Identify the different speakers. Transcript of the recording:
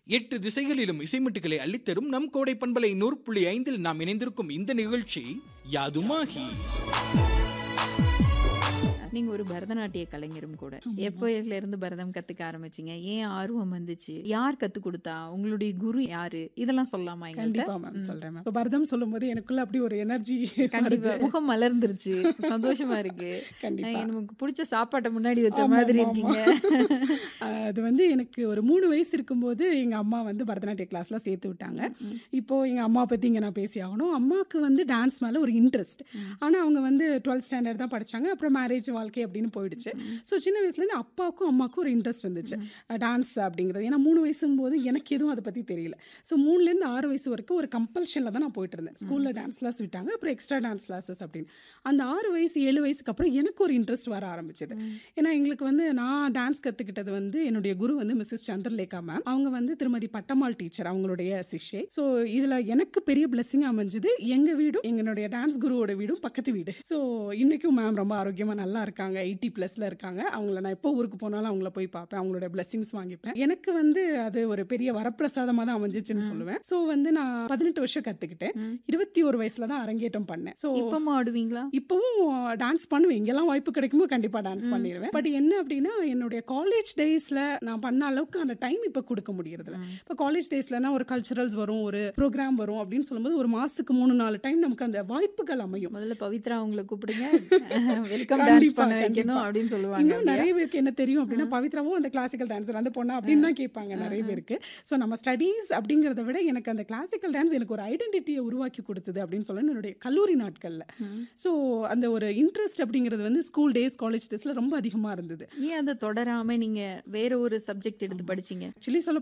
Speaker 1: 8 திசைகளிலும் இசைமட்டுகளை அள்ளித்தரும் நம் கோடை பண்பலை 100.5 நாம் இணைந்திருக்கும் இந்த நிகழ்ச்சி யாதுமாகி.
Speaker 2: நீங்க ஒரு பரதநாட்டிய கலைஞரும் கூட. எப்போல இருந்து பரதம் கத்துக்க ஆரம்பிச்சீங்க? ஏன் ஆர்வம் வந்துச்சு? யார் கத்து கொடுத்தா? உங்களுடைய குரு யாரு? இதெல்லாம் சொல்லலாமா எங்கள்ட்ட?
Speaker 3: கண்டிப்பா மேம் சொல்றேன் மேம். இப்போ பரதம் சொல்லும்போது எனக்குள்ள அப்படி ஒரு எனர்ஜி
Speaker 2: கண்டிப்பா முகம் மலர்ந்துருச்சு. சந்தோஷமா இருக்கு.
Speaker 3: கண்டிப்பா
Speaker 2: நமக்கு பிடிச்ச சாப்பாட்டை முன்னாடி வச்ச
Speaker 3: ஆமா,
Speaker 2: மாதிரி
Speaker 3: ஆமா,
Speaker 2: இருக்கீங்க.
Speaker 3: அது வந்து எனக்கு ஒரு 3 வயசு இருக்கும்போது எங்க அம்மா வந்து பரதநாட்டிய கிளாஸ்ல சேர்த்து விட்டாங்க. இப்போ எங்க அம்மா பத்தி இங்க நான் பேசி ஆகணும். அம்மாவுக்கு வந்து டான்ஸ் மேல ஒரு இன்ட்ரெஸ்ட். ஆனா அவங்க வந்து 12th ஸ்டாண்டர்ட் தான் படிச்சாங்க. அப்புறம் மேரேஜ் வாழ்க்கை அப்படின்னு போயிடுச்சு. ஸோ சின்ன வயசுலேருந்து அப்பாவுக்கும் அம்மாவுக்கும் ஒரு இன்ட்ரெஸ்ட் இருந்துச்சு டான்ஸ் அப்படிங்கிறது. ஏன்னா 3 வயசும் போது எனக்கு எதுவும் அதை பற்றி தெரியல. ஸோ 3லேருந்து 6 வயசு வரைக்கும் ஒரு கம்பல்ஷனில் தான் நான் போயிட்டு இருந்தேன். ஸ்கூலில் டான்ஸ் கிளாஸ் விட்டாங்க, அப்புறம் எக்ஸ்ட்ரா டான்ஸ் கிளாஸஸ் அப்படின்னு. அந்த 6 வயசு 7 வயசுக்கு அப்புறம் எனக்கு ஒரு இன்ட்ரெஸ்ட் வர ஆரம்பிச்சது. ஏன்னா எங்களுக்கு வந்து நான் டான்ஸ் கற்றுக்கிட்டது வந்து என்னுடைய குரு வந்து மிஸ்ஸஸ் சந்திரலேகா மேம். அவங்க வந்து திருமதி பட்டம்மாள் டீச்சர், அவங்களுடைய சிஷ்யை. ஸோ இதில் எனக்கு பெரிய பிளெஸிங் அமைஞ்சது. எங்கள் வீடும் எங்களுடைய டான்ஸ் குருவோட வீடும் பக்கத்து வீடு. ஸோ இன்றைக்கும் மேம் ரொம்ப ஆரோக்கியமாக நல்லா இருக்காங்க. 80+ இருக்காங்க. அவங்கள நான் எப்போ ஊருக்கு போனாலும் அவங்கள போய் பார்ப்பேன், அவங்களோட பிளெஸிங்ஸ் வாங்கிப்பேன். எனக்கு வந்து அது ஒரு பெரிய வரப்பிரசாதமாக தான் அமைஞ்சிச்சுன்னு சொல்லுவேன். ஸோ வந்து நான் 18 வருஷம் கற்றுக்கிட்டேன். 21 வயசுல தான் அரங்கேற்றம் பண்ணேன். ஸோ
Speaker 2: இப்பவும் ஆடுவீங்களா?
Speaker 3: இப்பவும் டான்ஸ் பண்ணுவேன். எங்கெல்லாம் வாய்ப்பு கிடைக்குமோ கண்டிப்பாக டான்ஸ் பண்ணிடுவேன். பட் என்ன அப்படின்னா என்னுடைய காலேஜ் டேஸில் நான் பண்ண அளவுக்கு அந்த டைம் இப்போ கொடுக்க முடியறதில்ல. இப்போ காலேஜ் டேஸ்லனா ஒரு கல்ச்சுரல்ஸ் வரும், ஒரு ப்ரோக்ராம் வரும் அப்படின்னு சொல்லும்போது ஒரு மாதத்துக்கு 3-4 டைம் நமக்கு அந்த வாய்ப்புகள் அமையும்.
Speaker 2: முதல்ல பவித்ரா உங்களை கூப்பிடுங்க, வெல்கம் டான்ஸ் பண்ண வைக்கணும் அப்படின்னு சொல்லுவாங்க.
Speaker 3: இன்னும் நிறைய பேருக்கு என்ன தெரியும் அப்படின்னா பவித்ராவும் அந்த கிளாசிக்கல் டான்ஸர் அந்த பொண்ணா அப்படின்னு தான் கேட்பாங்க நிறைய பேருக்கு. ஸோ நம்ம ஸ்டடீஸ் அப்படிங்கிறத விட எனக்கு அந்த கிளாசிக்கல் டான்ஸ் எனக்கு ஒரு ஐடென்டிட்டியை உருவாக்கி கொடுத்தது அப்படின்னு சொல்லணும் என்னுடைய கல்லூரி நாட்களில். ஸோ அந்த ஒரு இன்ட்ரெஸ்ட் அப்படிங்கிறது வந்து ஸ்கூல் டேஸ் காலேஜ் டேஸில் ரொம்ப அதிகமாக இருந்தது.
Speaker 2: ஏன் அதை தொடராம நீங்க வேற ஒரு சப்ஜெக்ட் எடுத்து படிச்சீங்க?
Speaker 3: ஆக்சுவலி சொல்ல